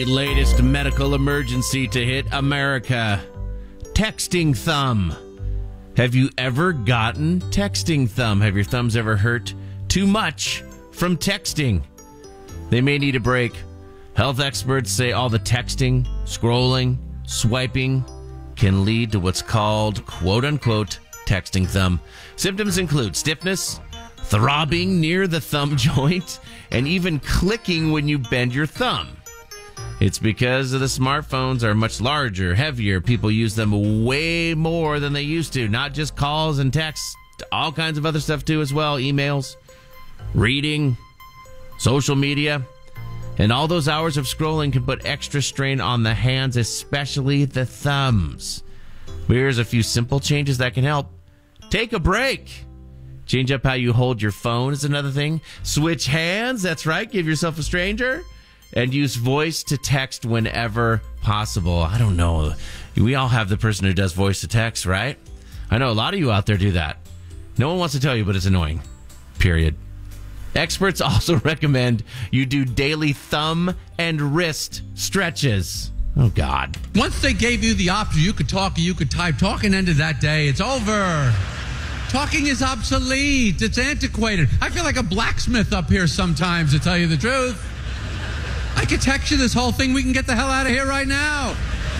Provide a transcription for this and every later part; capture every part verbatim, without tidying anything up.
latest medical emergency to hit America. Texting thumb. Have you ever gotten texting thumb? Have your thumbs ever hurt too much from texting? They may need a break. Health experts say all the texting, scrolling, swiping can lead to what's called, quote-unquote, texting thumb. Symptoms include stiffness, throbbing near the thumb joint, and even clicking when you bend your thumb. It's because of the smartphones are much larger, heavier. People use them way more than they used to. Not just calls and texts, all kinds of other stuff too as well. Emails, reading, social media. And all those hours of scrolling can put extra strain on the hands, especially the thumbs. Here's a few simple changes that can help. Take a break. Change up how you hold your phone is another thing. Switch hands. That's right. Give yourself a stranger. And use voice to text whenever possible. I don't know. We all have the person who does voice to text, right? I know a lot of you out there do that. No one wants to tell you, but it's annoying. Period. Experts also recommend you do daily thumb and wrist stretches. Oh, God. Once they gave you the option, you could talk or you could type. Talking ended that day. It's over. Talking is obsolete. It's antiquated. I feel like a blacksmith up here sometimes, to tell you the truth. I could text you this whole thing. We can get the hell out of here right now.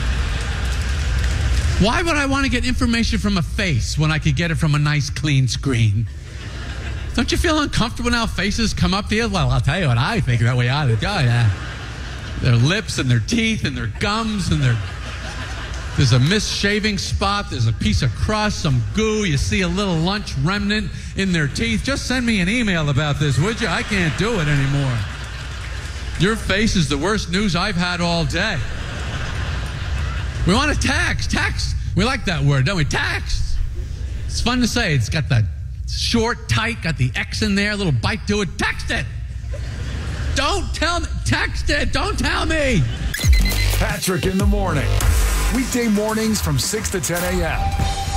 Why would I want to get information from a face when I could get it from a nice, clean screen? Don't you feel uncomfortable now? Faces come up to you? Well, I'll tell you what I think that way out of it. Oh, yeah. Their lips and their teeth and their gums and their... There's a missed shaving spot. There's a piece of crust, some goo. You see a little lunch remnant in their teeth. Just send me an email about this, would you? I can't do it anymore. Your face is the worst news I've had all day. We want to text. Text. We like that word, don't we? Text. It's fun to say. It's got the short, tight, got the X in there, a little bite to it. Text it. Don't tell me. Text it. Don't tell me. Patrick in the morning. Weekday mornings from six to ten a.m.